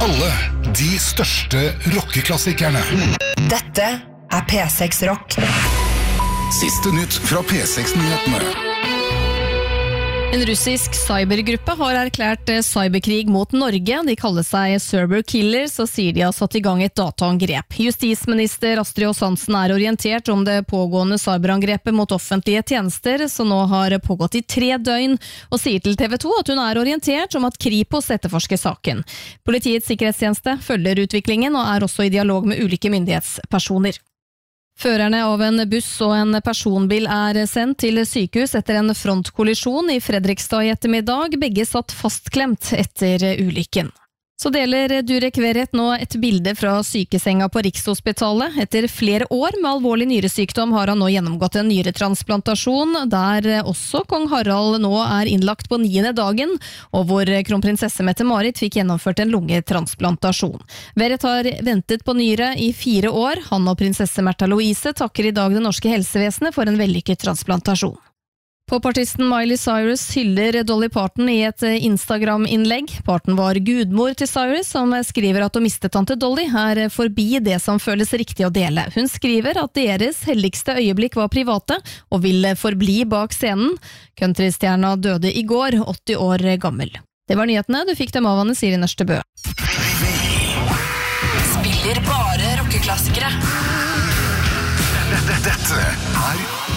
alle de største rockeklassikerne. Dette P6 Rock. Siste nytt fra P6-nyhetene. En russisk cybergruppe har erklært cyberkrig mot Norge. De kaller seg Server Killers og sier de har satt i gang et dataangrep. Justisminister Astrid Aas Hansen er orientert om det pågående cyberangrepet mot offentlige tjenester, som nå har pågått i 3 døgn, og sier til TV 2 at hun er orientert om at Kripos etterforsker saken. Politiets sikkerhetstjeneste følger utviklingen og er også i dialog med ulike myndighetspersoner. Førerne av en buss og en personbil er sendt til sykehus etter en frontkollisjon i Fredrikstad i ettermiddag. Begge satt fastklemt etter ulykken. Så deler Durek Verrett nå et bilde fra sykesenga på Rikshospitalet. Etter flere år med alvorlig nyresykdom har han nå gjennomgått en nyretransplantasjon, der også kong Harald nå er innlagt på 9. dagen, og hvor kronprinsesse Mette-Marit fikk gjennomført en lungetransplantasjon. Verrett har ventet på nyre i 4 år. Han og prinsesse Märtha Louise takker i dag det norske helsevesenet for en vellykket transplantasjon. Popartisten Miley Cyrus hyller Dolly Parton i et Instagram-innlegg. Parton var gudmor til Cyrus, som skriver at å miste tante Dolly er forbi det som føles riktig å dele. Hun skriver at deres helligste øyeblikk var private, og vil forbli bak scenen. Countrystjerna døde i går, 80 år gammel. Det var nyhetene, du fikk dem av Anne Siri Nørstebø. Spiller bare rockeklassikere. Dette er